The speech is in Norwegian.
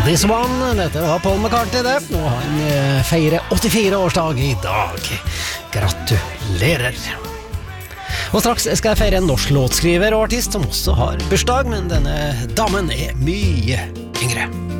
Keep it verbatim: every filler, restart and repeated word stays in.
This One, dette var Paul McCartney det, og han eh, feirer åttifire årsdag i dag. Gratulerer. Og straks skal jeg feire en norsk låtskriver og artist som også har bursdag, men denne damen er mye yngre.